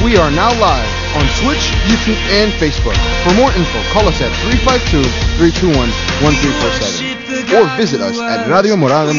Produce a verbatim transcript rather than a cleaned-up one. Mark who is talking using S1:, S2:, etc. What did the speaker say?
S1: We are now live on Twitch, YouTube, and Facebook. For more info, call us at three five two, three two one, one three four seven or visit us at Radio Morada